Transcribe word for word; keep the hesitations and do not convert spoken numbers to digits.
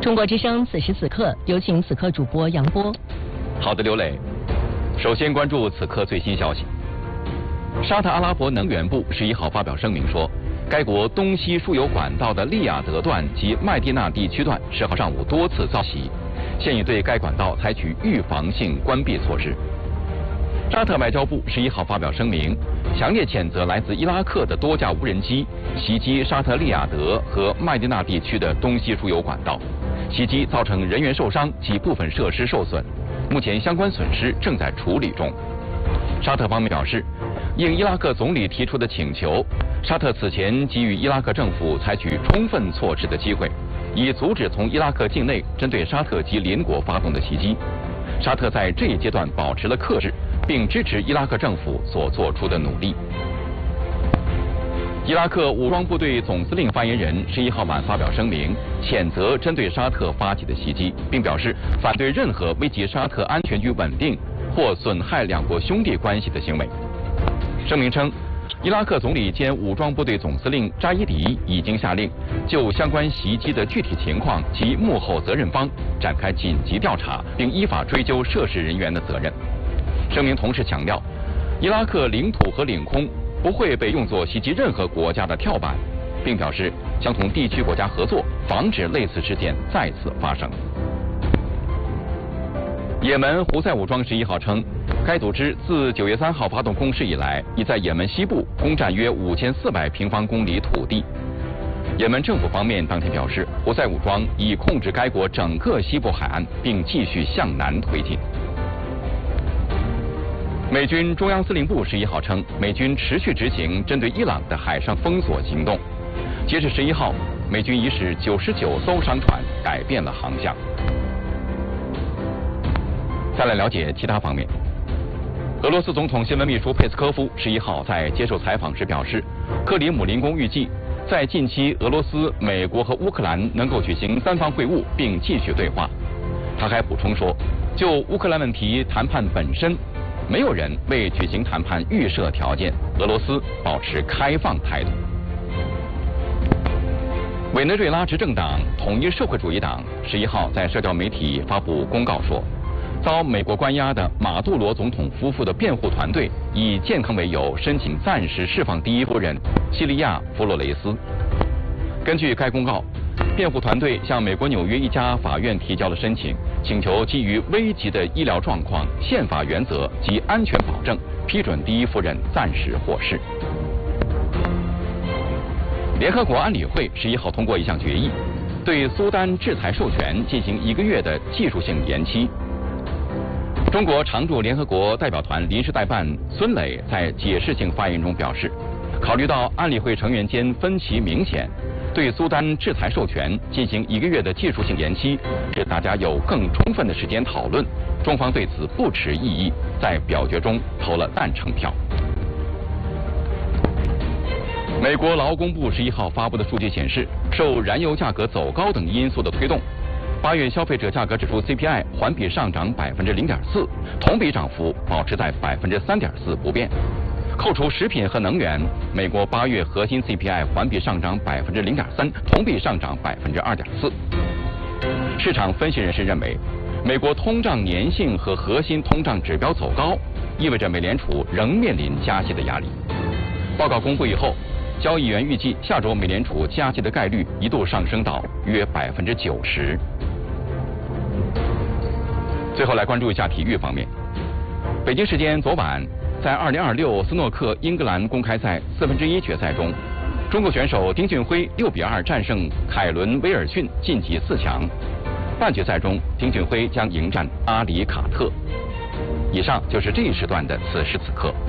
中国之声此时此刻，有请此刻主播杨波。 好的，刘磊。首先关注此刻最新消息。沙特阿拉伯能源部十一号发表声明说，该国东西输油管道的利雅得段及麦地那地区段十号上午多次遭袭，现已对该管道采取预防性关闭措施。沙特外交部十一号发表声明，强烈谴责来自伊拉克的多架无人机袭击沙特利雅得和麦地那地区的东西输油管道，袭击造成人员受伤及部分设施受损，目前相关损失正在处理中。沙特方面表示，应伊拉克总理提出的请求，沙特此前给予伊拉克政府采取充分措施的机会，以阻止从伊拉克境内针对沙特及邻国发动的袭击。沙特在这一阶段保持了克制，并支持伊拉克政府所做出的努力。伊拉克武装部队总司令发言人十一号晚发表声明，谴责针对沙特发起的袭击，并表示反对任何危及沙特安全与稳定或损害两国兄弟关系的行为。声明称，伊拉克总理兼武装部队总司令扎伊迪已经下令就相关袭击的具体情况及幕后责任方展开紧急调查，并依法追究涉事人员的责任。声明同时强调，伊拉克领土和领空不会被用作袭击任何国家的跳板，并表示将同地区国家合作，防止类似事件再次发生。也门胡塞武装十一号称，该组织自九月三号发动攻势以来，已在也门西部攻占约五千四百平方公里土地。也门政府方面当天表示，胡塞武装已控制该国整个西部海岸，并继续向南推进。美军中央司令部十一号称，美军持续执行针对伊朗的海上封锁行动。截至十一号，美军已使九十九艘商船改变了航向。再来了解其他方面。俄罗斯总统新闻秘书佩斯科夫十一号在接受采访时表示，克里姆林宫预计在近期俄罗斯、美国和乌克兰能够举行三方会晤并继续对话。他还补充说，就乌克兰问题谈判本身，没有人为举行谈判预设条件，俄罗斯保持开放态度。委内瑞拉执政党统一社会主义党十一号在社交媒体发布公告说，遭美国关押的马杜罗总统夫妇的辩护团队以健康为由申请暂时释放第一夫人西利亚·弗洛雷斯。根据该公告，辩护团队向美国纽约一家法院提交了申请，请求基于危急的医疗状况、宪法原则及安全保证，批准第一夫人暂时获释。联合国安理会十一号通过一项决议，对苏丹制裁授权进行一个月的技术性延期。中国常驻联合国代表团临时代办孙磊在解释性发言中表示，考虑到安理会成员间分歧明显，对苏丹制裁授权进行一个月的技术性延期，使大家有更充分的时间讨论。中方对此不持异议，在表决中投了赞成票。美国劳工部十一号发布的数据显示，受燃油价格走高等因素的推动，八月消费者价格指数 C P I 环比上涨百分之零点四，同比涨幅保持在百分之三点四不变。扣除食品和能源，美国八月核心 C P I 环比上涨百分之零点三，同比上涨百分之二点四。市场分析人士认为，美国通胀粘性和核心通胀指标走高，意味着美联储仍面临加息的压力。报告公布以后，交易员预计下周美联储加息的概率一度上升到约百分之九十。最后来关注一下体育方面。北京时间昨晚，在二零二六斯诺克英格兰公开赛四分之一决赛中，中国选手丁俊晖六比二战胜凯伦威尔逊晋级四强。半决赛中，丁俊晖将迎战阿里卡特。以上就是这一时段的此时此刻。